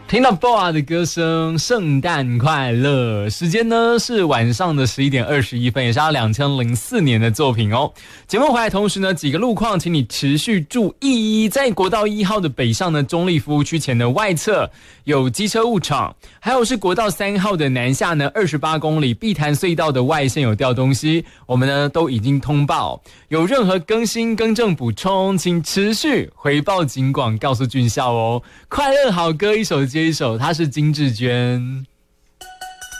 听到 BoA 的歌声，圣诞快乐。时间呢是晚上的11点21分，也是他2004年的作品哦。节目回来同时呢，几个路况请你持续注意。在国道1号的北上呢，中立服务区前的外侧有机车误闯，还有是国道3号的南下呢28公里碧潭隧道的外线有掉东西，我们呢都已经通报。有任何更新更正补充，请持续回报警广告诉军校哦。快乐好歌一首接一首，他是金志娟。